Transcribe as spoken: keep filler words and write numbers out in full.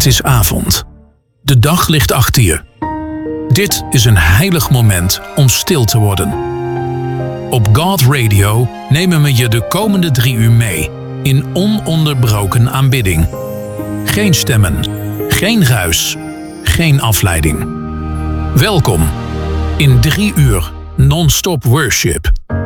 Het is avond. De dag ligt achter je. Dit is een heilig moment om stil te worden. Op God Radio nemen we je de komende drie uur mee in ononderbroken aanbidding. Geen stemmen, geen ruis, geen afleiding. Welkom in drie uur non-stop worship.